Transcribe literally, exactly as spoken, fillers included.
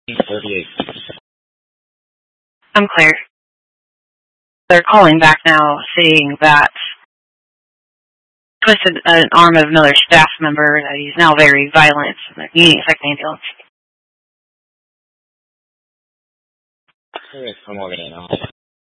thirty-eight. I'm Claire. They're calling back now saying that twisted an arm of another staff member, that he's now very violent, and they're needing a second ambulance. Okay, I'm logging in now.